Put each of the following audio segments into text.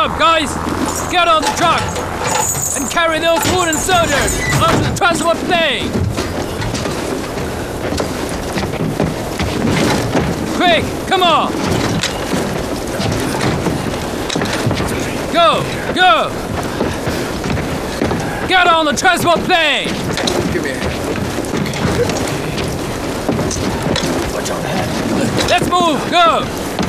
up, guys! Get on the truck and carry those wooden soldiers onto the transport plane! Quick, come on! Go, go! Get on the transport plane! Give me a hand. Watch out ahead. Let's move, go!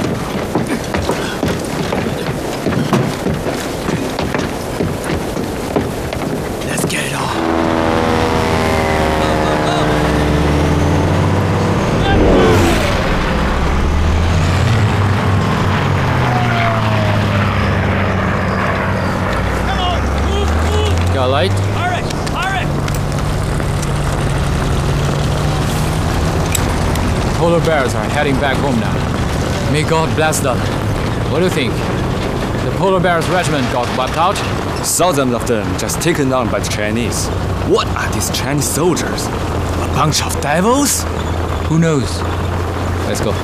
Let's get it on. Got a light? Hurry! Hurry! Polar bears are heading back home now. May God bless them. What do you think? The polar bears regiment got wiped out? Thousands of them just taken down by the Chinese. What are these Chinese soldiers? A bunch of devils? Who knows? Let's go.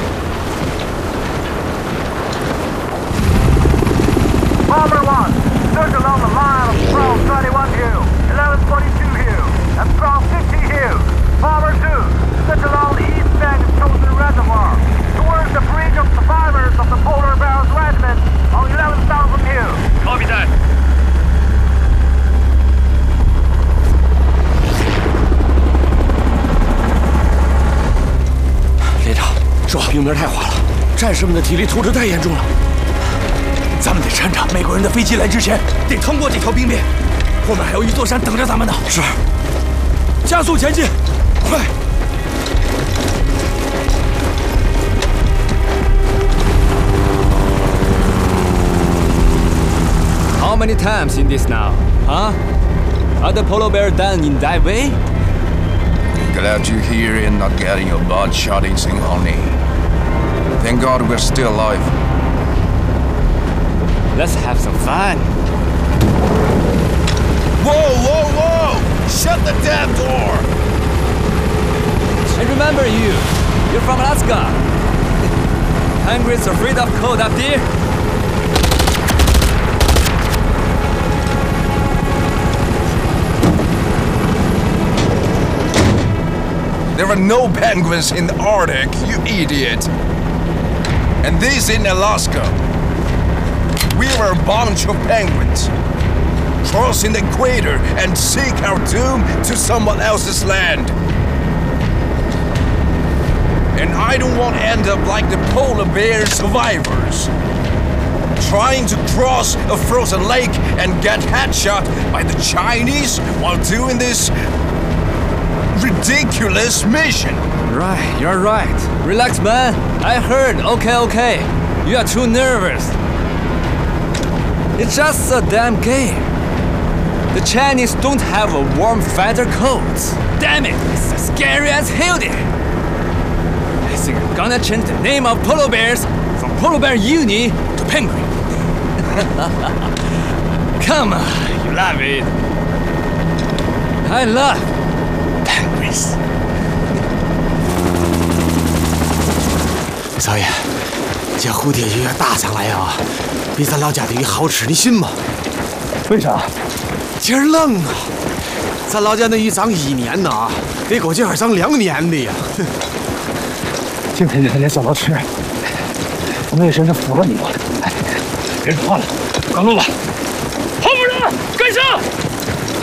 Bomber 1, search along the line of Strong 31 Hill, 1142 Hill, and Strong 50 Hill. Bomber 2, search along the east bank of Chosen Reservoir, towards the bridge of survivors of the Polar Bears Regiment on 11,000 Hill. Copy that. 连长，说冰面太滑了，战士们的体力透支太严重了。咱们得趁着美国人的飞机来之前，得通过这条冰面。后面还有一座山等着咱们呢。是，加速前进，快！ How many times in this now, huh? Are the polar bears done in that way? Glad you're here and not getting your butt shot in Singhoni. Thank God we're still alive. Let's have some fun. Whoa, whoa, whoa! Shut the damn door! I remember you. You're from Alaska. Penguins afraid of cold up there? There are no penguins in the Arctic, you idiot! And this in Alaska. We were a bunch of penguins, crossing the equator and seek our doom to someone else's land. And I don't want to end up like the polar bear survivors, trying to cross a frozen lake and get headshot by the Chinese while doing this ridiculous mission. Right, you're right. Relax, man. I heard. Okay. You are too nervous. It's just a damn game. The Chinese don't have a warm feather coats. Damn it, it's as scary as hell there. I think I'm gonna change the name of polar bears from Polar Bear Uni to Penguin. Come on, you love it. I love penguins. 少爷，这蝴蝶鱼打上来啊，比咱老家的鱼好吃，你信吗？ 为啥？ 今儿冷啊，咱老家那鱼长1年呐，比过去还长2年的呀。 今天就得找到吃，我们也真是服了你了。哎，别说话了，赶路吧。黄夫人，跟上！